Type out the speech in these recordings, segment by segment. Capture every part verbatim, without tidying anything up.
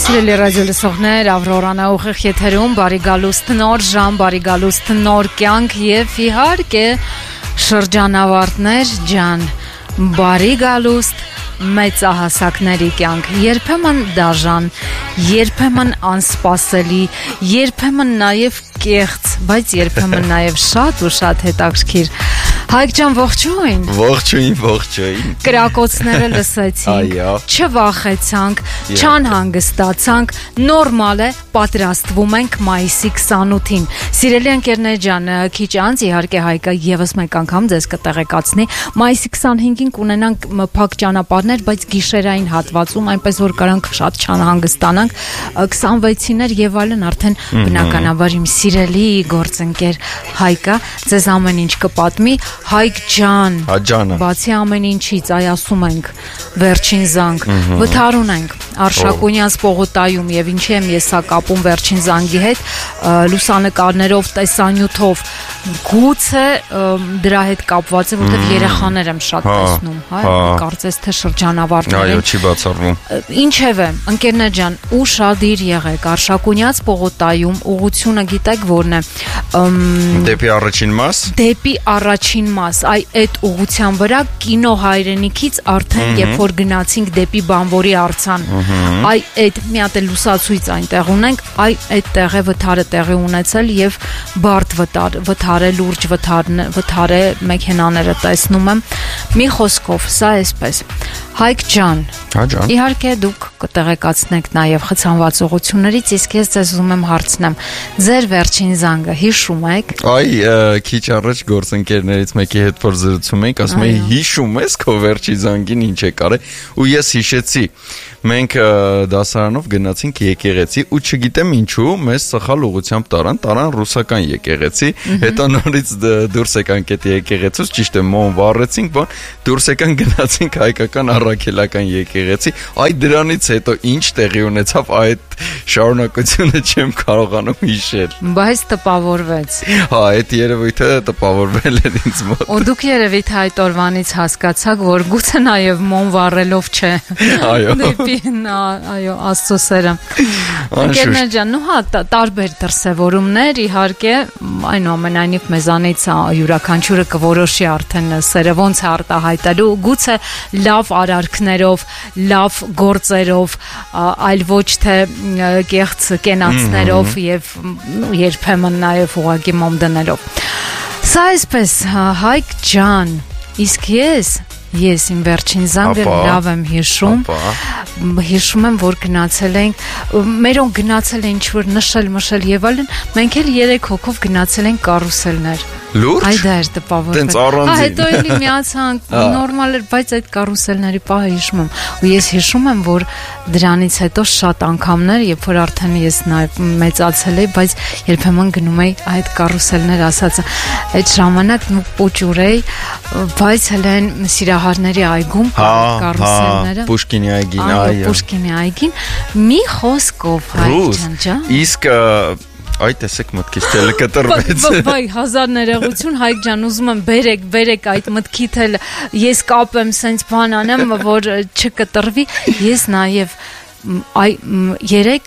Սիրելի ռադիո լսողներ, Ավրորան է ուղիղ եթերում, բարի գալուստ նոր ժամ, բարի գալուստ նոր կյանք եւ իհարկե շրջանավարտներ ջան, բարի գալուստ մեծահասակների կյանք, երբեմն դաժան, երբեմն անսպասելի, երբեմն նաև կեղծ, բայց երբեմն նաև շատ ու շատ հետաքրքիր։ Հայկ ջան, ողջույն։ Ողջույն, ողջույն։ Կրակոցները լսեցինք, չվախեցանք, չանհանգստացանք, նորմալ է, պատրաստվում ենք մայիսի քսանութին։ Սիրելի ընկերներ ջան, քիչ անց իհարկե Հայկը եւս մեկ անգամ ձեզ կտեղեկացնի, մայիսի քսանհինգին կունենանք փակ ճանապարհներ, բայց գիշերային հատվածում, այնպես որ կարանք շատ չանհանգստանանք, քսանվեցին եւ այլն արդեն բնականաբար իմ սիրելի գործընկեր Հայկը ձեզ ամեն ինչ կպատմի։ Հայկ ջան, բացի ամեն ինչից, այ ասում ենք, վերջին զանգ, վթարուն ենք, Արշակունյաց պողոտայում եւ ինչի եմ ես սա կապում վերջին զանգի հետ, լուսանկարներով, տեսանյութով, գուցե դրա հետ կապված է, որտեղ երեխաներ եմ շատ տեսնում, հա, կարծես թե շրջանավարտներ են։ Այո, չի բացառվում։ Ինչևէ, ընկերներ ջան, ուշադիր եղեք, Արշակունյաց պողոտայում ուղղությունը գիտեք որն է։ Դեպի առաջին մաս։ Դեպի առաջին մաս, այ այդ ուղղության վրա կինո հայրենիքից արդեն երբ որ գնացինք դեպի Բանվորի արձան, այ այդ մի հատ լուսացույց այնտեղ ունենք, այ այդ տեղը վթարը տեղի ունեցել եւ բարդ վթար, վթարը լուրջ վթարն, վթարը մեքենաները տեսնում եմ։ Մի խոսքով, սա էսպես։ Հայկ ջան, իհարկե դուք կտեղեկացնեք նաև խցանվածողություններից, իսկ ես ձեզ ուզում եմ հարցնեմ, ձեր վերջին զանգը հիշում եք։ Այ քիչ առաջ գործընկերներից մեկի հետ որ զրուցում էինք, ասում էի հիշում ես քո վերջի զանգին ինչ է կարել, ու ես հիշեցի։ Մենք դասարանով գնացինք եկեղեցի ու չգիտեմ ինչու մեզ սխալ ուղղությամբ տարան, տարան ռուսական եկեղեցի, հետո նորից դուրս եկանք այդ եկեղեցուց, ճիշտ է մոմ վառեցինք, բան, դուրս եկան գնացինք հայկական առաքելական եկեղեցի, այ դրանից հետո ինչ տեղի ունեցավ, այդ շարունակությունը չեմ կարողանում հիշել։ Բայց տպավորվեց։ Հա, այդ երևույթը տպավորվել էր ինձ մոտ։ Ու դուք երևի թե այդ օրվանից հասկացաք, որ գուցե նաև մոմ վառելով չէ։ Այո։ Այո, Աստծո սերը։ Ընկերներ ջան, նու հա տարբեր դրսևորումներ, իհարկե, այնուամենայնիվ մեզանից յուրաքանչյուրը կորոշի արդեն սերը ոնց է արտահայտելու, գուցե լավ արարքներով, լավ գործերով, այլ ոչ թե կեղծ կենացներով եւ երբեմն նաև ուղղակի մոմ դնելով։ Սա այսպես, Հայկ ջան, իսկ ես Ես իմ վերջին զանգը լավ եմ հիշում, հիշում եմ, որ գնացել ենք, մերոն գնացել են ինչ-որ նշել, մշել եւ այլն, մենք էլ երեք հոգով գնացել ենք կարուսելներ։ Լուրջ։ Այ դա էր տպավորվել։ Տենց առանձին։ Ահա հետո էլի միացանք, նորմալ էր, բայց այդ կարուսելների պահը հիշում եմ։ Ու ես հիշում եմ, որ դրանից հետո շատ անգամներ, երբ որ արդեն ես նաև մեծացել էի, բայց երբեմն գնում էի այդ կարուսելներ ասածը։ Այդ ժամանակ ու պոճուր էի, բայց հենց Սիրահարների այգում կարուսելները։ Պուշկինի այգին, այո։ Պուշկինի այգին մի խոսքով Հայկ ջան։ Իսկ Այ տեսեք մտքից չելկտրվեց։ Բայ հազար ներողություն Հայկ ջան, ուզում եմ բերեք, բերեք այդ մտքիդ էլ ես կապեմ սենց բան անեմ, որ չկտրվի։ Ես նաև այ երեք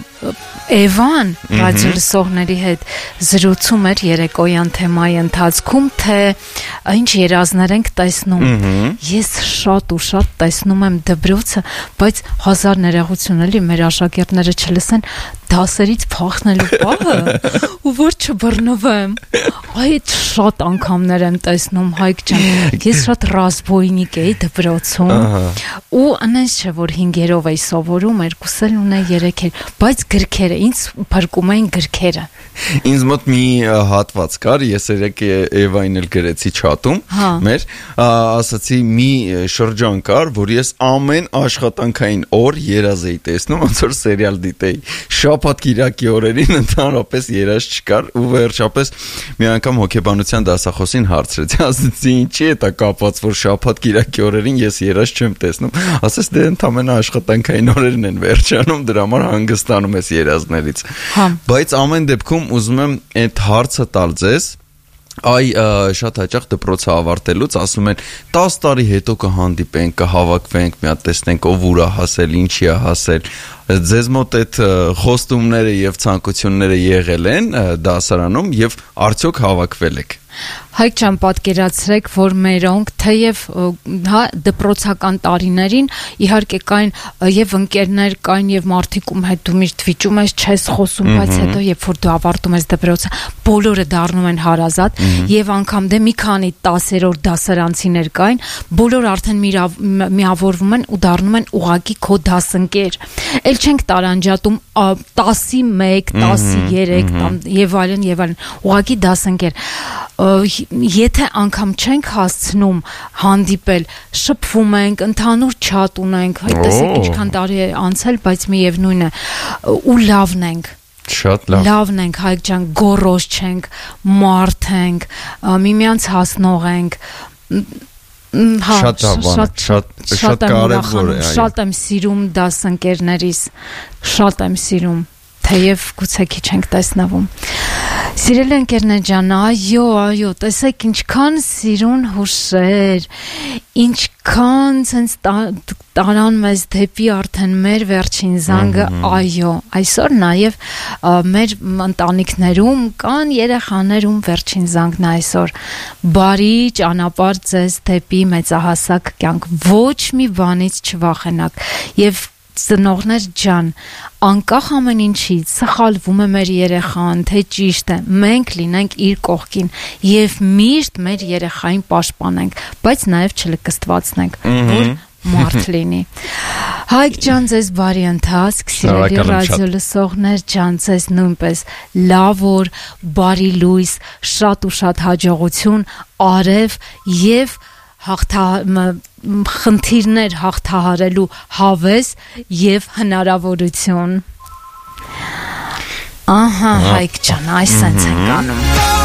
Էվան ռադիոլսողների հետ զրուցում էր երեկոյան թեմայի ընթացքում, թե ինչ երազներ ենք տեսնում։ Ես շատ ու շատ տեսնում եմ դպրոցը, բայց հազար ներողություն էլի մեր աշակերտները չլսեն դասերից փախնելու պահը ու որ չբռնվեմ։ Այդ շատ անգամներ եմ տեսնում Հայկ ջան։ Ես շատ ռազմոյնիկ էի դպրոցում ու անենց չէ որ հինգերով էի սովորում, երկուս էլ ունեի երեք էր, բայց գրքերը ինձ փրկում էին գրքերը։ Ինձ մոտ մի հատված կար, ես երեք Էվային էլ գրեցի չաթում, մեր, ասացի մի շրջան կար, որ ես ամեն աշխատանքային օր երազ էի տեսնում, ոնց որ սերիալ դիտեի։ Շաբաթ կիրակի օրերին ընդհանրապես երազ չկար ու վերջապես մի անգամ հոգեբանության դասախոսին հարցրեցի, ասացի ինչի է դա կապված, որ շաբաթ կիրակի օրերին ես երազ չեմ տեսնում, ասես դե ընդամենը աշխատանքային օրերն են վերջանում, դրա համար հանգստանում ես երազներից։ Բայց ամեն դեպքում ուզում եմ այդ հարցը տալ ձեզ, Այ շատ հաճախ դպրոցը ավարտելուց ասում են տասը տարի հետո կհանդիպենք, կհավաքվենք, մի հատ տեսնենք ով ուր է հասել, ինչի է հասել։ Ձեզ մոտ այդ խոստումները եւ ցանկությունները եղել են դասարանում եւ արդյոք հավաքվել եք։ Հայկ ջան, պատկերացրեք, որ մերոնք թեև հա դպրոցական տարիներին իհարկե կային եւ ընկերներ կային եւ մարդիկ ում հետ դու միշտ վիճում ես, չես խոսում, բայց հետո երբ որ դու ավարտում ես դպրոցը, բոլորը դառնում են հարազատ եւ անգամ դե մի քանի տասերորդ դասարանցիներ կային, բոլորը արդեն միավորվում են ու դառնում են ուղակի քո դասընկեր։ Էլ չենք տարանջատում տասի մեկ, տասի երեք եւ այլն եւ այլն, ուղակի դասընկեր։ Եթե անգամ չենք հասցնում հանդիպել, շփվում ենք, ընդհանուր չաթ ունենք, տեսեք ինչքան տարի է անցել, բայց միևնույն է ու լավն ենք։ Շատ լավ։ Լավն ենք, Հայկ ջան, գոռոզ չենք, մարդ ենք, միմյանց հասնող ենք։ Հա, շատ շատ շատ կարևոր է։ Շատ եմ սիրում դասընկերներիս, շատ եմ սիրում, թեև գուցե քիչ ենք տեսնվում։ Սիրելի ընկերներ ջան, այո, այո, տեսեք ինչքան սիրուն հուշեր, ինչքան ցենց տարան մեզ դեպի արդեն մեր վերջին զանգը, այո, այսօր նաև մեր ընտանիքներում կան երեխաներ, ում վերջին զանգն է այսօր։ Բարի ճանապարհ ձեզ դեպի մեծահասակ կյանք, ոչ մի բանից չվախենաք եւ ծնողներ ջան, անկախ ամեն ինչից, սխալվում է մեր երեխան, թե ճիշտ է, մենք լինենք իր կողքին եւ միշտ մեր երեխային պաշտպանենք, բայց նաեւ չլկստվածնենք, որ մարդ լինի։ Հայկ ջան, ձեզ բարի ընթացք, սիրելի ռադիո լսողներ ջան, ձեզ նույնպես լավ օր, բարի լույս, շատ ու շատ հաջողություն, արև եւ խնդիրներ հաղթահարելու հավես եւ հնարավորություն։ Ահա, Հայկ ջան, այսպես ենք անում։